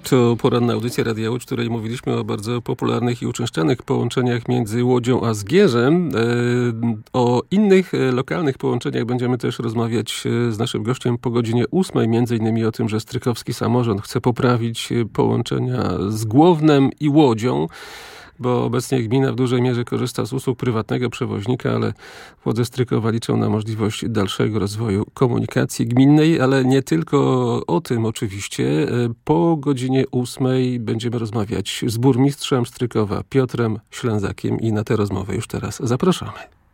To poranna audycja Radia Łódź, w której mówiliśmy o bardzo popularnych i uczęszczanych połączeniach między Łodzią a Zgierzem. O innych lokalnych połączeniach będziemy też rozmawiać z naszym gościem po godzinie 8. Między innymi o tym, że Strykowski Samorząd chce poprawić połączenia z Głownem i Łodzią, bo obecnie gmina w dużej mierze korzysta z usług prywatnego przewoźnika, ale władze Strykowa liczą na możliwość dalszego rozwoju komunikacji gminnej, ale nie tylko o tym oczywiście. Po godzinie 8 będziemy rozmawiać z burmistrzem Strykowa Piotrem Ślęzakiem i na tę rozmowę już teraz zapraszamy.